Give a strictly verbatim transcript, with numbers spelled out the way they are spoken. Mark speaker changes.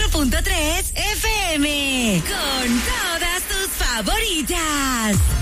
Speaker 1: cuatro punto tres F M. Con todas tus favoritas.